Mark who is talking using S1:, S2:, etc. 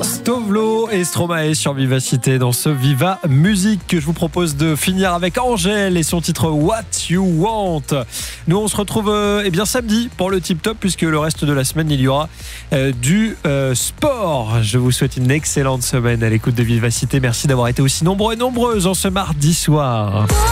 S1: Stovlo et Stromae sur Vivacité dans ce Viva Musique que je vous propose de finir avec Angèle et son titre What You Want. Nous on se retrouve samedi pour le Tip Top, puisque le reste de la semaine il y aura du sport. Je vous souhaite une excellente semaine à l'écoute de Vivacité. Merci d'avoir été aussi nombreux et nombreuses en ce mardi soir.